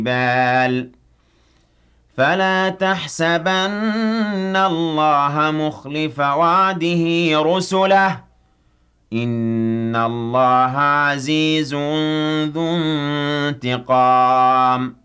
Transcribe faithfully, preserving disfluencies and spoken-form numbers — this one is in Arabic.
بال فلا تحسبن الله مخلف وعده رسله إن الله عزيز ذو انتقام